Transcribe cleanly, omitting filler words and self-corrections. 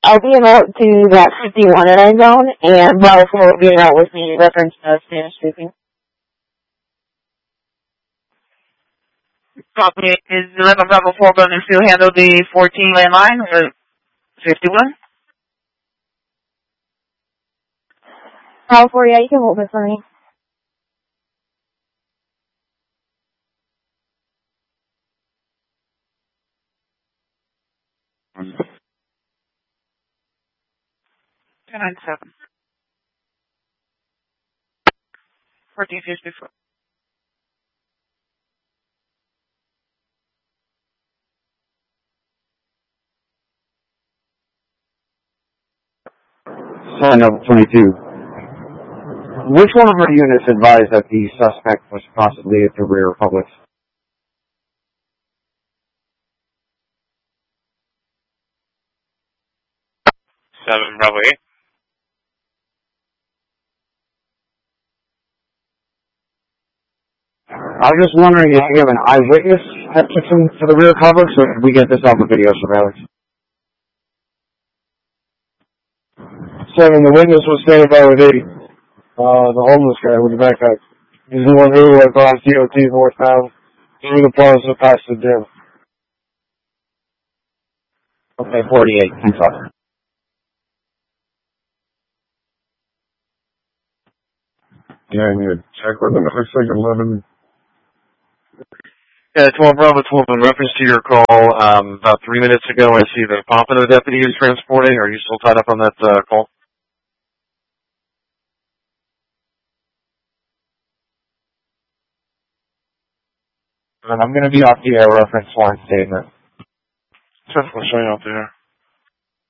I'll be out to that 51 in our zone, and Bravo 4 will be out with me, reference Spanish speaking. Copy. Is 11 Bravo 4 going to still handle the 14 landline or 51? Bravo 4, yeah, you can hold it for me. Two 297. 1454. Sign up 22. Which one of our units advised that the suspect was possibly at the rear of Publix? Seven Bravo 8. I was just wondering if you have an eyewitness at to the rear of Publix, or did we get this off of video surveillance? 7, the witness was standing by with 8. The homeless guy with the backpack. He's the one who across DOT northbound through the plaza past the gym. Okay, 48. Thanks, officer. Yeah, I need to check with him. It looks like 11. Yeah, 12 Bravo 12, in reference to your call, about 3 minutes ago, I see the Pompano deputy is transporting. Are you still tied up on that call? And I'm going to be off the air reference one statement. What's showing out there?